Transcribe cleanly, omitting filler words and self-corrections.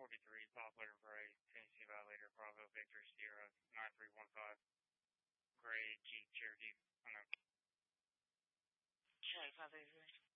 43, Poplar Parade, Tennessee Violator, Bravo Victor Sierra 9315, Gray Jeep Cherokee. Oh no. Okay, 583.